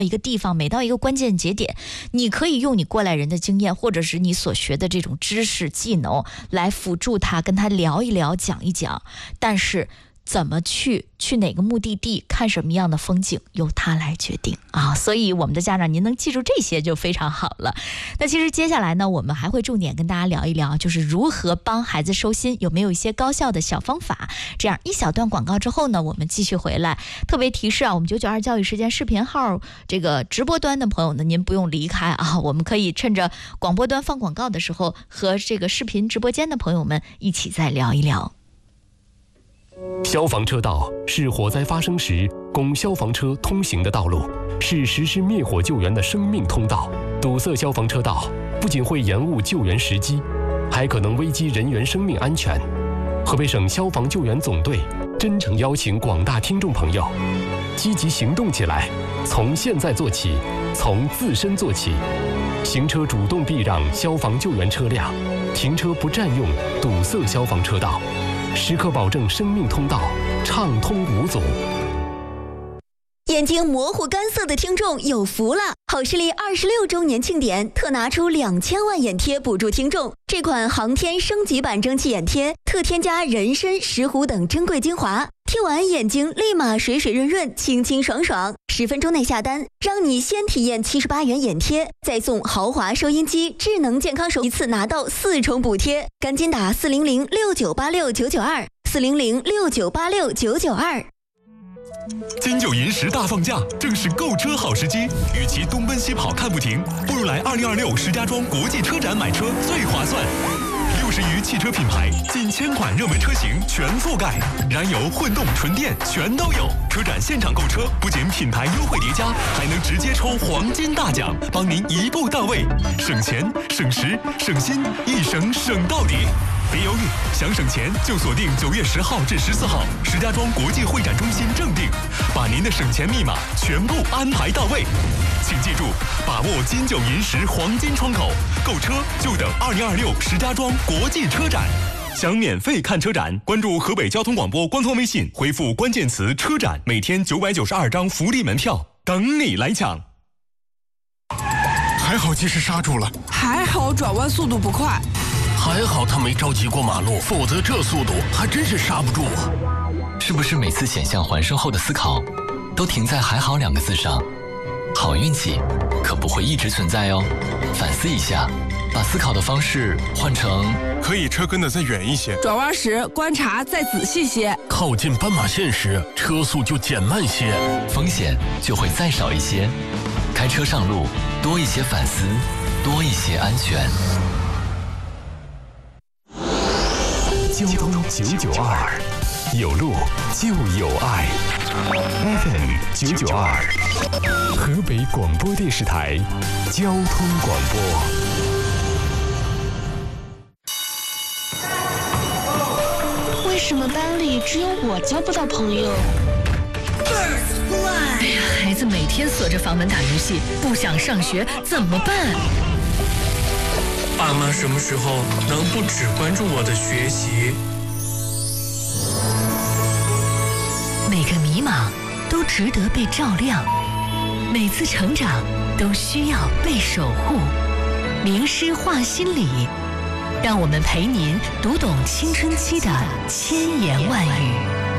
一个地方，每到一个关键节点，你可以用你过来人的经验，或者是你所学的这种知识技能来辅助他，跟他聊一聊，讲一讲。但是怎么去哪个目的地，看什么样的风景，由他来决定啊！所以我们的家长，您能记住这些就非常好了。那其实接下来呢，我们还会重点跟大家聊一聊，就是如何帮孩子收心，有没有一些高效的小方法。这样一小段广告之后呢，我们继续回来。特别提示啊，我们992教育时间视频号这个直播端的朋友呢，您不用离开啊，我们可以趁着广播端放广告的时候，和这个视频直播间的朋友们一起再聊一聊。 消防车道是火灾发生时供消防车通行的道路，是实施灭火救援的生命通道。堵塞消防车道不仅会延误救援时机，还可能危及人员生命安全。河北省消防救援总队真诚邀请广大听众朋友积极行动起来，从现在做起，从自身做起。行车主动避让消防救援车辆，停车不占用堵塞消防车道，时刻保证生命通道畅通无阻。 眼睛模糊干涩的听众有福了！好视力26周年庆典特拿出2000万眼贴补助听众。这款航天升级版蒸汽眼贴特添加人参、石斛等珍贵精华，贴完眼睛立马水水润润、清清爽爽。10分钟内下单，让你先体验78元眼贴，再送豪华收音机、智能健康手，一次拿到4重补贴。赶紧打400-6986-992，400-6986-992。 金九银十大放假，正是购车好时机。与其东奔西跑看不停，不如来2026石家庄国际车展买车最划算。60余汽车品牌，近1000款热门车型全覆盖，燃油、混动、纯电全都有。车展现场购车，不仅品牌优惠叠加，还能直接抽黄金大奖，帮您一步到位，省钱、省时、省心，一省省到底。别犹豫，想省钱就锁定9月10号至14号石家庄国际会展中心正定，把您的省钱密码全部安排到位。请记住，把握金九银十黄金窗口，购车就等2026石家庄国际车展。想免费看车展，关注河北交通广播官方微信，回复关键词车展，每天992张福利门票等你来抢。 还好及时刹住了， 还好转弯速度不快， 还好他没着急过马路，否则这速度还真是刹不住啊！ 是不是每次险象环生后的思考，都停在“还好”2个字上？好运气可不会一直存在哦，反思一下，把思考的方式换成可以车跟得再远一些， 转弯时观察再仔细些， 靠近斑马线时车速就减慢些， 风险就会再少一些。开车上路，多一些反思，多一些安全。 交通992，有路就有爱。FM 992，河北广播电视台交通广播。 为什么班里只有我交不到朋友？ 哎呀，孩子每天锁着房门打游戏，不想上学怎么办？ 爸妈什么时候能不只关注我的学习？ 每个迷茫都值得被照亮，每次成长都需要被守护。名师话心理，让我们陪您读懂青春期的千言万语。